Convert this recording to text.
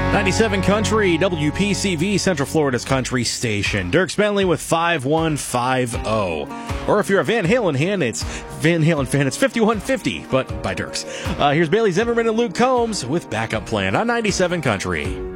97 Country, WPCV, Central Florida's country station. Dirks Bentley with 5150. Or if you're a Van Halen fan, it's 5150, but by Dirks. Here's Bailey Zimmerman and Luke Combs with Backup Plan on 97 Country.